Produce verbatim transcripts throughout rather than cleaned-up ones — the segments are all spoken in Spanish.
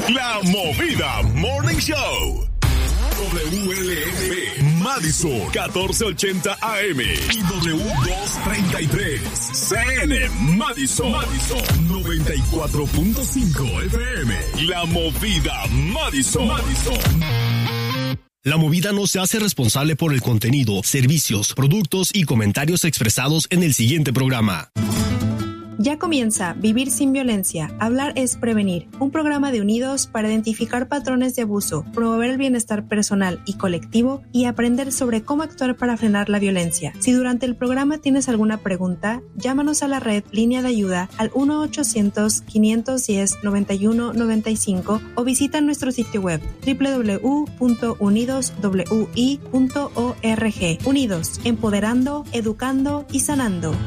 La Movida Morning Show. W L M P, Madison, catorce ochenta A M y W doscientos treinta y tres, C N, Madison, Madison, noventa y cuatro punto cinco F M. La Movida Madison, Madison. La Movida no se hace responsable por el contenido, servicios, productos y comentarios expresados en el siguiente programa. Ya comienza Vivir sin Violencia, Hablar es Prevenir, un programa de Unidos para identificar patrones de abuso, promover el bienestar personal y colectivo y aprender sobre cómo actuar para frenar la violencia. Si durante el programa tienes alguna pregunta, llámanos a la red Línea de Ayuda al uno ochocientos, quinientos diez, noventa y uno noventa y cinco o visita nuestro sitio web doble u doble u doble u punto unidos w i punto org. Unidos, empoderando, educando y sanando.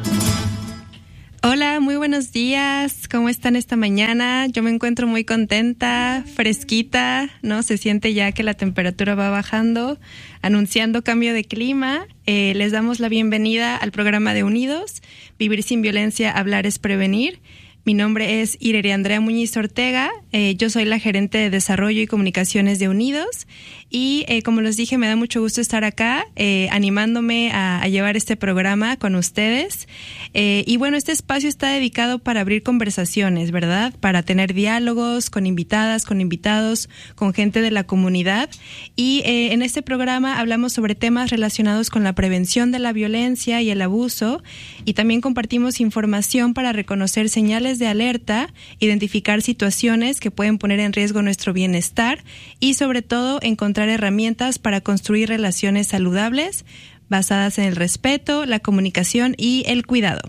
Hola, muy buenos días. ¿Cómo están esta mañana? Yo me encuentro muy contenta, fresquita, ¿no? Se siente ya que la temperatura va bajando, anunciando cambio de clima. Eh, les damos la bienvenida al programa de Unidos, Vivir sin Violencia, Hablar es Prevenir. Mi nombre es Ireria Andrea Muñiz Ortega, eh, yo soy la gerente de Desarrollo y Comunicaciones de Unidos y eh, como les dije, me da mucho gusto estar acá eh, animándome a, a llevar este programa con ustedes. Eh, y bueno, este espacio está dedicado para abrir conversaciones, ¿verdad? Para tener diálogos con invitadas, con invitados, con gente de la comunidad. Y eh, en este programa hablamos sobre temas relacionados con la prevención de la violencia y el abuso y también compartimos información para reconocer señales de alerta, identificar situaciones que pueden poner en riesgo nuestro bienestar y sobre todo encontrar herramientas para construir relaciones saludables basadas en el respeto, la comunicación y el cuidado.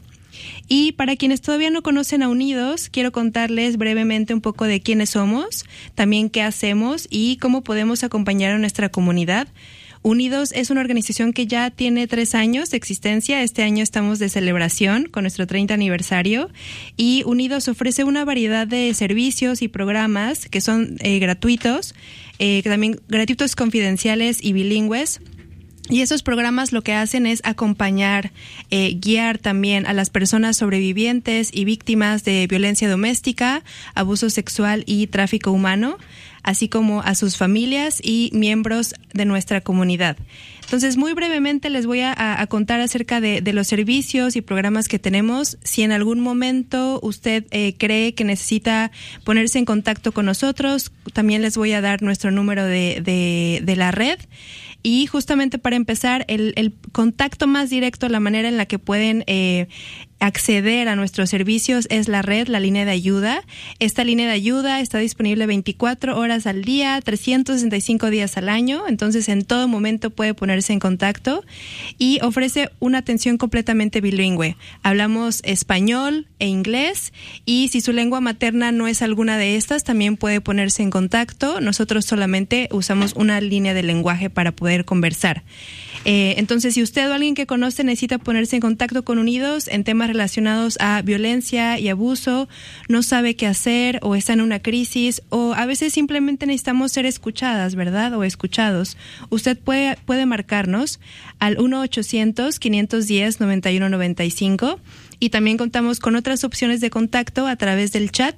Y para quienes todavía no conocen a Unidos, quiero contarles brevemente un poco de quiénes somos, también qué hacemos y cómo podemos acompañar a nuestra comunidad. Unidos es una organización que ya tiene tres años de existencia. Este año estamos de celebración con nuestro treinta aniversario y Unidos ofrece una variedad de servicios y programas que son eh, gratuitos, eh, también gratuitos, confidenciales y bilingües. Y esos programas lo que hacen es acompañar, eh, guiar también a las personas sobrevivientes y víctimas de violencia doméstica, abuso sexual y tráfico humano, así como a sus familias y miembros de nuestra comunidad. Entonces, muy brevemente les voy a, a contar acerca de, de los servicios y programas que tenemos. Si en algún momento usted eh, cree que necesita ponerse en contacto con nosotros, también les voy a dar nuestro número de, de, de la red. Y justamente para empezar, el, el contacto más directo, la manera en la que pueden eh, acceder a nuestros servicios es la red, la línea de ayuda. Esta línea de ayuda está disponible veinticuatro horas al día, trescientos sesenta y cinco días al año, entonces en todo momento puede ponerse en contacto y ofrece una atención completamente bilingüe. Hablamos español e inglés y si su lengua materna no es alguna de estas, también puede ponerse en contacto. Nosotros solamente usamos una línea de lenguaje para poder conversar. Eh, entonces, si usted o alguien que conoce necesita ponerse en contacto con Unidos en temas relacionados a violencia y abuso, no sabe qué hacer o está en una crisis o a veces simplemente necesitamos ser escuchadas, ¿verdad? O escuchados. Usted puede, puede marcarnos al uno ochocientos, quinientos diez, noventa y uno noventa y cinco y también contamos con otras opciones de contacto a través del chat.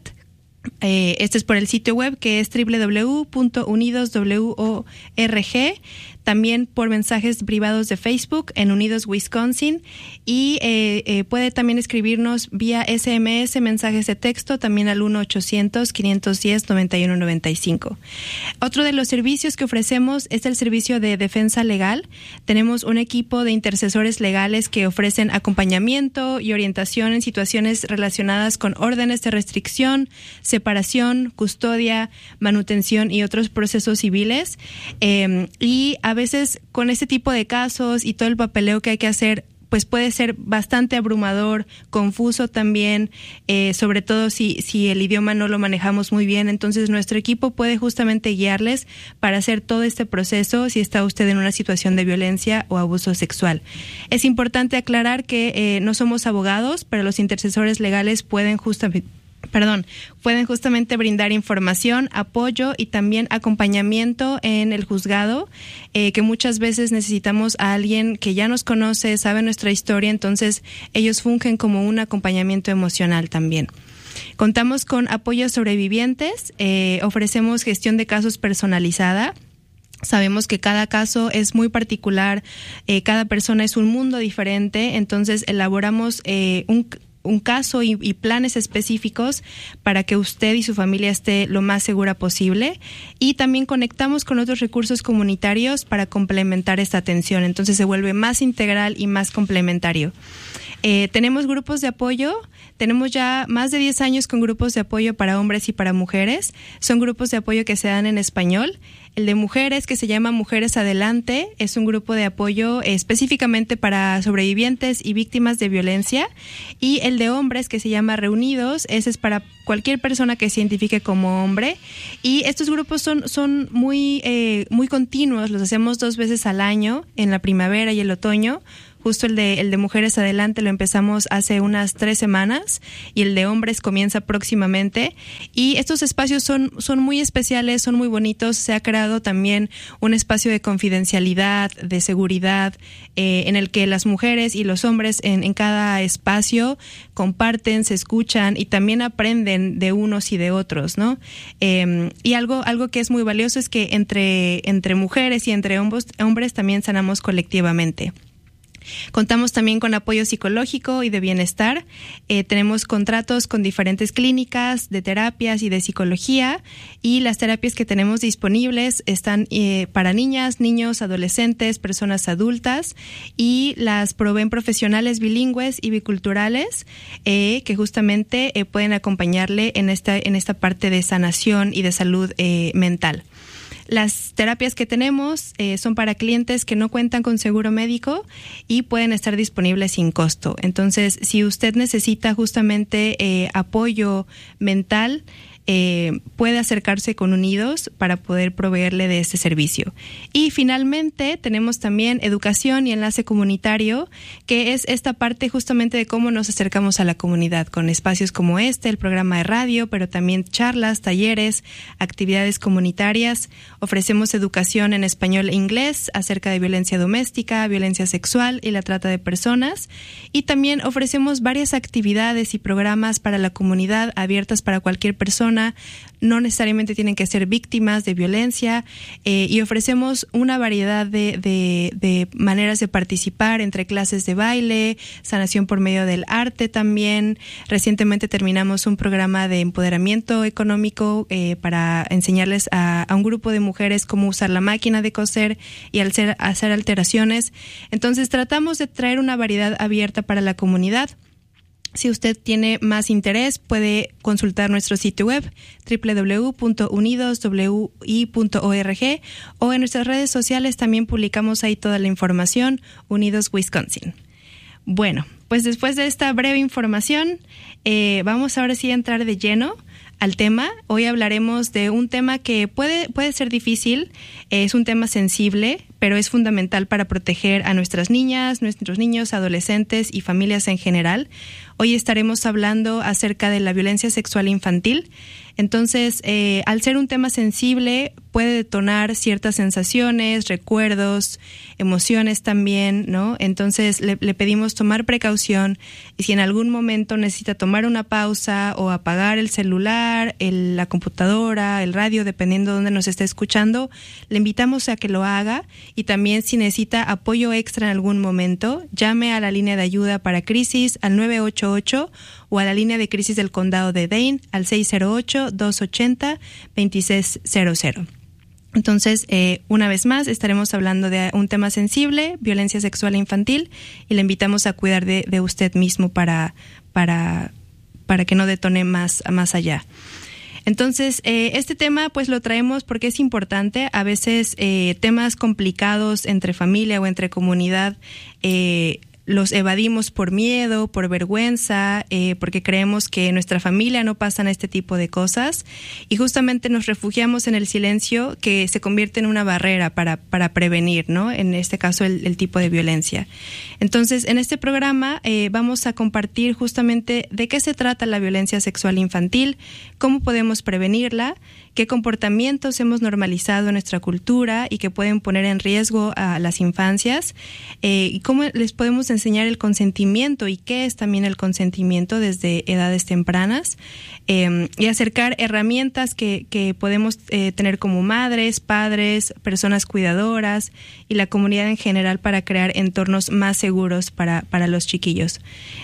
Eh, este es por el sitio web que es doble u doble u doble u punto unidos punto org, también por mensajes privados de Facebook en Unidos Wisconsin y eh, eh, puede también escribirnos vía ese eme ese, mensajes de texto, también al uno ochocientos, quinientos diez, noventa y uno noventa y cinco. Otro de los servicios que ofrecemos es el servicio de defensa legal. Tenemos un equipo de intercesores legales que ofrecen acompañamiento y orientación en situaciones relacionadas con órdenes de restricción, separación, custodia, manutención y otros procesos civiles. Eh, y a veces con este tipo de casos y todo el papeleo que hay que hacer, pues puede ser bastante abrumador, confuso también, eh, sobre todo si, si el idioma no lo manejamos muy bien. Entonces nuestro equipo puede justamente guiarles para hacer todo este proceso si está usted en una situación de violencia o abuso sexual. Es importante aclarar que eh, no somos abogados, pero los intercesores legales pueden justamente Perdón, pueden justamente brindar información, apoyo y también acompañamiento en el juzgado, eh, que muchas veces necesitamos a alguien que ya nos conoce, sabe nuestra historia, entonces ellos fungen como un acompañamiento emocional también. Contamos con apoyo a sobrevivientes, eh, ofrecemos gestión de casos personalizada. Sabemos que cada caso es muy particular, eh, cada persona es un mundo diferente, entonces elaboramos eh, un, un caso y, y planes específicos para que usted y su familia esté lo más segura posible, y también conectamos con otros recursos comunitarios para complementar esta atención, entonces se vuelve más integral y más complementario. Eh, tenemos grupos de apoyo, tenemos ya más de diez años con grupos de apoyo para hombres y para mujeres. Son grupos de apoyo que se dan en español. El de mujeres, que se llama Mujeres Adelante, es un grupo de apoyo específicamente para sobrevivientes y víctimas de violencia. Y el de hombres, que se llama Reunidos, ese es para cualquier persona que se identifique como hombre. Y estos grupos son, son muy, eh, muy continuos, los hacemos dos veces al año, en la primavera y el otoño. Justo el de, el de Mujeres Adelante lo empezamos hace unas tres semanas y el de hombres comienza próximamente. Y estos espacios son, son muy especiales, son muy bonitos. Se ha creado también un espacio de confidencialidad, de seguridad, eh, en el que las mujeres y los hombres en, en cada espacio comparten, se escuchan y también aprenden de unos y de otros, ¿no? Eh, y algo, algo que es muy valioso es que entre, entre mujeres y entre hombres, hombres también sanamos colectivamente. Contamos también con apoyo psicológico y de bienestar. Eh, tenemos contratos con diferentes clínicas de terapias y de psicología, y las terapias que tenemos disponibles están eh, para niñas, niños, adolescentes, personas adultas, y las proveen profesionales bilingües y biculturales eh, que justamente eh, pueden acompañarle en esta, en esta parte de sanación y de salud eh, mental. Las terapias que tenemos eh, son para clientes que no cuentan con seguro médico y pueden estar disponibles sin costo. Entonces, si usted necesita justamente eh, apoyo mental, eh, puede acercarse con Unidos para poder proveerle de este servicio. Y finalmente tenemos también educación y enlace comunitario, que es esta parte justamente de cómo nos acercamos a la comunidad, con espacios como este, el programa de radio, pero también charlas, talleres, actividades comunitarias. Ofrecemos educación en español e inglés acerca de violencia doméstica, violencia sexual y la trata de personas. Y también ofrecemos varias actividades y programas para la comunidad abiertas para cualquier persona. No necesariamente tienen que ser víctimas de violencia, eh, y ofrecemos una variedad de, de, de maneras de participar, entre clases de baile, sanación por medio del arte también. Recientemente terminamos un programa de empoderamiento económico eh, para enseñarles a, a un grupo de mujeres cómo usar la máquina de coser y hacer, hacer alteraciones. Entonces tratamos de traer una variedad abierta para la comunidad. Si usted tiene más interés, puede consultar nuestro sitio web doble u doble u doble u punto unidos w i punto org, o en nuestras redes sociales también publicamos ahí toda la información, Unidos Wisconsin. Bueno, pues después de esta breve información, eh, vamos ahora sí a entrar de lleno al tema. Hoy hablaremos de un tema que puede, puede ser difícil, es un tema sensible, pero es fundamental para proteger a nuestras niñas, nuestros niños, adolescentes y familias en general. Hoy estaremos hablando acerca de la violencia sexual infantil. Entonces, eh, al ser un tema sensible, puede detonar ciertas sensaciones, recuerdos, emociones también, ¿no? Entonces, le, le pedimos tomar precaución, y si en algún momento necesita tomar una pausa o apagar el celular, el, la computadora, el radio, dependiendo de dónde nos esté escuchando, le invitamos a que lo haga. Y también, si necesita apoyo extra en algún momento, llame a la línea de ayuda para crisis al nueve ocho ocho o a la línea de crisis del condado de Dane al seis cero ocho, dos ocho cero, dos seis cero cero. Entonces, eh, una vez más, estaremos hablando de un tema sensible, violencia sexual infantil, y le invitamos a cuidar de, de usted mismo para, para, para que no detone más, más allá. Entonces, eh, este tema pues lo traemos porque es importante. A veces eh, temas complicados entre familia o entre comunidad eh, los evadimos por miedo, por vergüenza, eh, porque creemos que en nuestra familia no pasan este tipo de cosas, y justamente nos refugiamos en el silencio, que se convierte en una barrera para, para prevenir, ¿no? En este caso, el, el tipo de violencia. Entonces, en este programa eh, vamos a compartir justamente de qué se trata la violencia sexual infantil, cómo podemos prevenirla, qué comportamientos hemos normalizado en nuestra cultura y que pueden poner en riesgo a las infancias, eh, y cómo les podemos enseñar enseñar el consentimiento y qué es también el consentimiento desde edades tempranas, eh, y acercar herramientas que, que podemos eh, tener como madres, padres, personas cuidadoras y la comunidad en general para crear entornos más seguros para, para los chiquillos.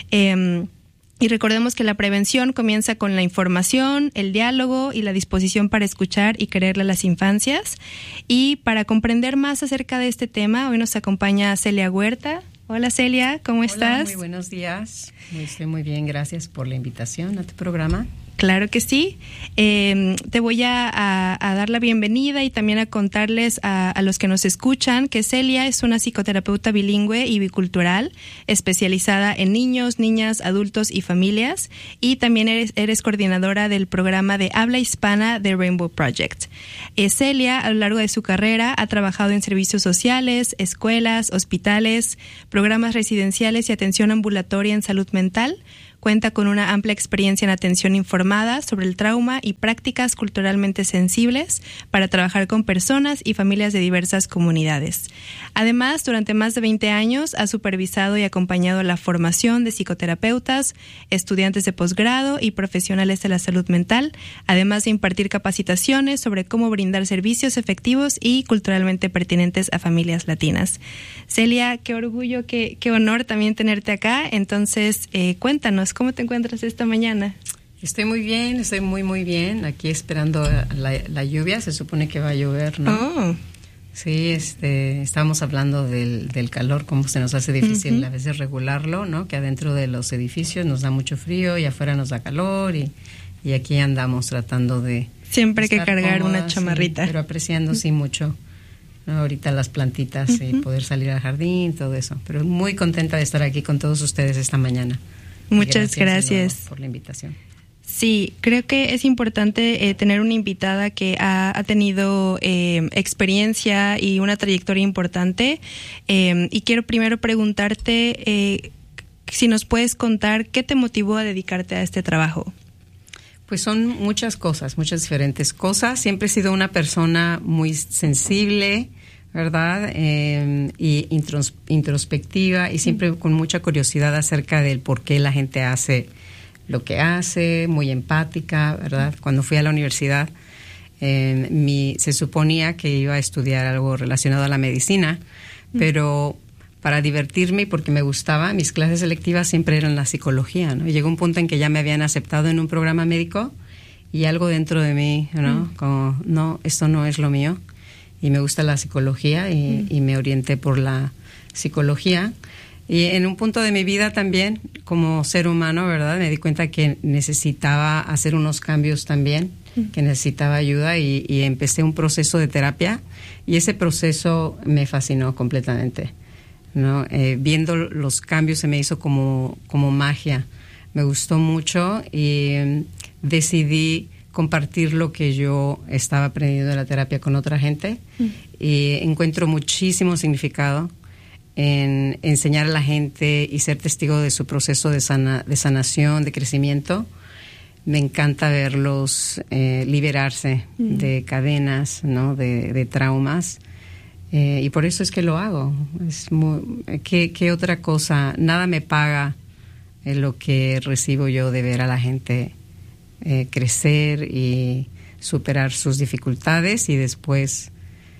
Eh, Y recordemos que la prevención comienza con la información, el diálogo y la disposición para escuchar y quererle a las infancias. Y para comprender más acerca de este tema, hoy nos acompaña Celia Huerta. Hola Celia, ¿cómo Hola, estás? Muy buenos días. Muy, estoy muy bien, gracias por la invitación a tu programa. Claro que sí. Eh, te voy a, a, a dar la bienvenida y también a contarles a, a los que nos escuchan que Celia es una psicoterapeuta bilingüe y bicultural especializada en niños, niñas, adultos y familias, y también eres, eres coordinadora del programa de habla hispana de Rainbow Project. Eh, Celia, a lo largo de su carrera, ha trabajado en servicios sociales, escuelas, hospitales, programas residenciales y atención ambulatoria en salud mental. Cuenta con una amplia experiencia en atención informada sobre el trauma y prácticas culturalmente sensibles para trabajar con personas y familias de diversas comunidades. Además, durante más de veinte años ha supervisado y acompañado la formación de psicoterapeutas, estudiantes de posgrado y profesionales de la salud mental, además de impartir capacitaciones sobre cómo brindar servicios efectivos y culturalmente pertinentes a familias latinas. Celia, qué orgullo, qué, qué honor también tenerte acá. Entonces, eh, cuéntanos, ¿cómo te encuentras esta mañana? Estoy muy bien, estoy muy, muy bien. Aquí esperando la, la lluvia, se supone que va a llover, ¿no? Oh. Sí, este, estábamos hablando del, del calor, cómo se nos hace difícil uh-huh. a veces regularlo, ¿no? Que adentro de los edificios nos da mucho frío y afuera nos da calor y, y aquí andamos tratando de... Siempre hay que cargar cómodas, una chamarrita. Sí, pero apreciando, sí, mucho, ¿no? Ahorita las plantitas uh-huh. y poder salir al jardín, todo eso. Pero muy contenta de estar aquí con todos ustedes esta mañana. Muchas gracias, gracias. por la invitación. Sí, creo que es importante eh, tener una invitada que ha, ha tenido eh, experiencia y una trayectoria importante. Eh, y quiero primero preguntarte eh, si nos puedes contar qué te motivó a dedicarte a este trabajo. Pues son muchas cosas, muchas diferentes cosas. Siempre he sido una persona muy sensible, ¿verdad? Eh, y intros, introspectiva y siempre con mucha curiosidad acerca del por qué la gente hace lo que hace, muy empática, ¿verdad? Cuando fui a la universidad, eh, mi, se suponía que iba a estudiar algo relacionado a la medicina, pero para divertirme y porque me gustaba, mis clases selectivas siempre eran la psicología, ¿no? Y llegó un punto en que ya me habían aceptado en un programa médico y algo dentro de mí, ¿no? Como, no, esto no es lo mío. Y me gusta la psicología y, mm. y me orienté por la psicología. Y en un punto de mi vida también, como ser humano, ¿verdad? Me di cuenta que necesitaba hacer unos cambios también, mm. que necesitaba ayuda y, y empecé un proceso de terapia y ese proceso me fascinó completamente, ¿no? Eh, viendo los cambios se me hizo como, como magia. Me gustó mucho y um, decidí compartir lo que yo estaba aprendiendo de la terapia con otra gente mm. y encuentro muchísimo significado en enseñar a la gente y ser testigo de su proceso de, sana, de sanación, de crecimiento. Me encanta verlos eh, liberarse mm. de cadenas, ¿no? de, de traumas eh, y por eso es que lo hago. Es muy, ¿qué, qué otra cosa? Nada me paga eh, lo que recibo yo de ver a la gente Eh, crecer y superar sus dificultades y después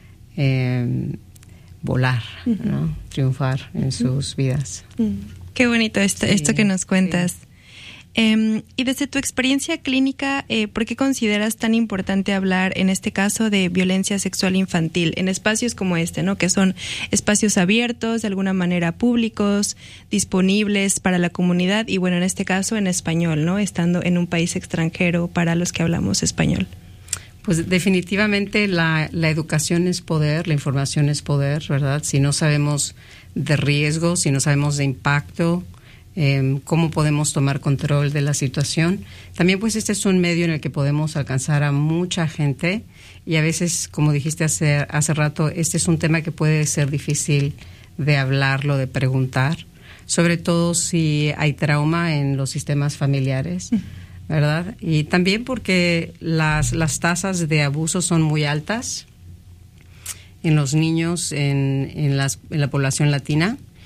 eh, volar, uh-huh. ¿no? Triunfar en uh-huh. sus vidas. Uh-huh. Qué bonito esto, sí, esto que nos cuentas. Sí. Eh, y desde tu experiencia clínica, eh, ¿por qué consideras tan importante hablar, en este caso, de violencia sexual infantil en espacios como este, ¿no? Que son espacios abiertos, de alguna manera públicos, disponibles para la comunidad y, bueno, en este caso, en español, ¿no? Estando en un país extranjero para los que hablamos español. Pues definitivamente la, la educación es poder, la información es poder, ¿verdad? Si no sabemos de riesgos, si no sabemos de impacto, Eh, cómo podemos tomar control de la situación. También pues este es un medio en el que podemos alcanzar a mucha gente y a veces, como dijiste hace, hace rato, este es un tema que puede ser difícil de hablarlo, de preguntar, sobre todo si hay trauma en los sistemas familiares, ¿verdad? Y también porque las, las tasas de abuso son muy altas en los niños, en, en, las, en la población latina.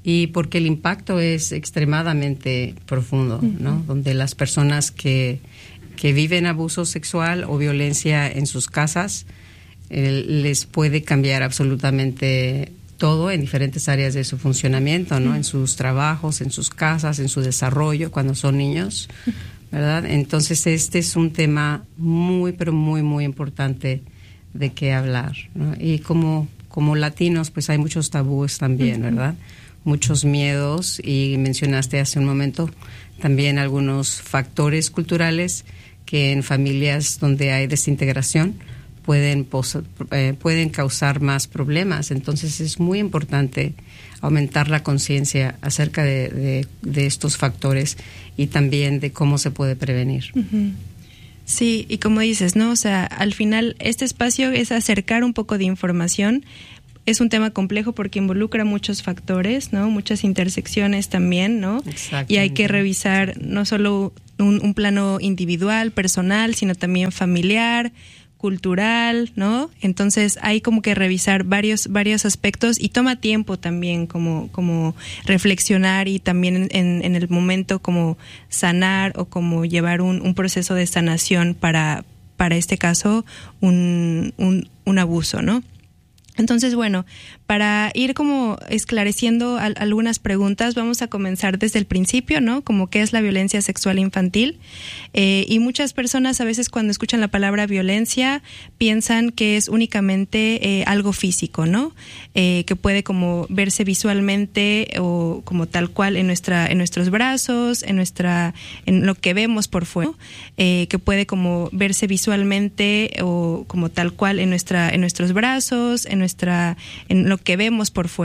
y porque el impacto es extremadamente profundo, uh-huh. ¿no? Donde las personas que, que viven abuso sexual o violencia en sus casas eh, les puede cambiar absolutamente todo en diferentes áreas de su funcionamiento, ¿no? Uh-huh. En sus trabajos, en sus casas, en su desarrollo cuando son niños, ¿verdad? Entonces este es un tema muy, pero muy, muy importante de qué hablar, ¿no? Y como, como latinos, pues hay muchos tabúes también, ¿verdad? Muchos miedos, y mencionaste hace un momento también algunos factores culturales que en familias donde hay desintegración pueden, pos- eh, pueden causar más problemas. Entonces es muy importante aumentar la conciencia acerca de, de, de estos factores y también de cómo se puede prevenir. Uh-huh. Sí, y como dices, ¿no? O sea, al final este espacio es acercar un poco de información. Es un tema complejo porque involucra muchos factores, ¿no? Muchas intersecciones también, ¿no? Y hay que revisar no solo un, un plano individual, personal, sino también familiar, cultural, ¿no? Entonces hay como que revisar varios varios aspectos y toma tiempo también como como reflexionar y también en, en el momento como sanar o como llevar un, un proceso de sanación para para este caso un un, un abuso, ¿no? Entonces, bueno, para ir como esclareciendo al, algunas preguntas, vamos a comenzar desde el principio, ¿no? Como qué es la violencia sexual infantil. Eh, y muchas personas a veces cuando escuchan la palabra violencia piensan que es únicamente eh, algo físico, ¿no? Eh, que puede como verse visualmente o como tal cual en nuestra, en nuestros brazos, en nuestra, en lo que vemos por fuera, ¿no? eh, que puede como verse visualmente o como tal cual en nuestra, en nuestros brazos, en nuestra, en lo que vemos por fuera.